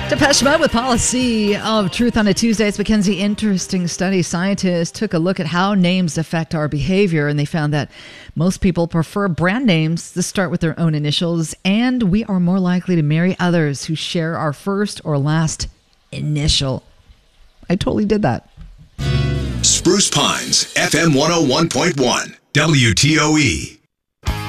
Depeche Mode with Policy of Truth on a Tuesday. It's Mackenzie. Interesting study. Scientists took a look at how names affect our behavior, and they found that most people prefer brand names that start with their own initials, and we are more likely to marry others who share our first or last initial. I totally did that. Spruce Pines, FM 101.1, WTOE.